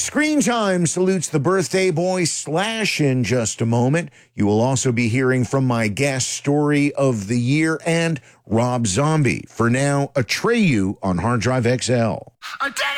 Screen Time salutes the birthday boy Slash in just a moment. You will also be hearing from my guest story of the year and Rob Zombie. For now, Atreyu on Hard Drive XL. I did